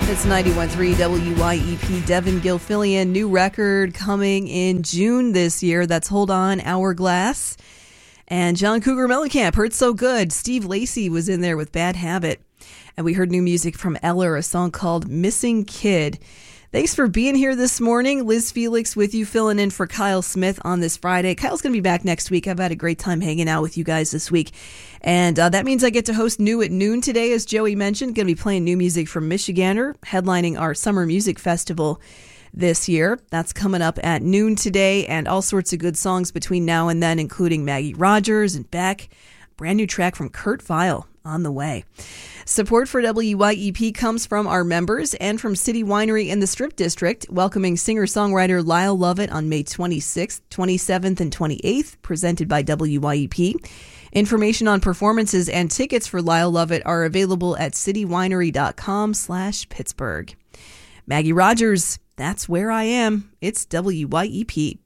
It's 91.3 WYEP. Devin Gilfillian, new record coming in June this year. That's Hold On, Hourglass. And John Cougar Mellencamp, Hurt So Good. Steve Lacy was in there with Bad Habit. And we heard new music from Eller, a song called Missing Kid. Thanks for being here this morning. Liz Felix with you, filling in for Kyle Smith on this Friday. Kyle's going to be back next week. I've had a great time hanging out with you guys this week. And that means I get to host New at Noon today, as Joey mentioned. Going to be playing new music from Michigander, headlining our Summer Music Festival this year. That's coming up at noon today, and all sorts of good songs between now and then, including Maggie Rogers and Beck. Brand new track from Kurt Vile on the way. Support for WYEP comes from our members and from City Winery in the Strip District, welcoming singer-songwriter Lyle Lovett on May 26th, 27th, and 28th, presented by WYEP. Information on performances and tickets for Lyle Lovett are available at citywinery.com/Pittsburgh. Maggie Rogers, That's Where I Am. It's WYEP.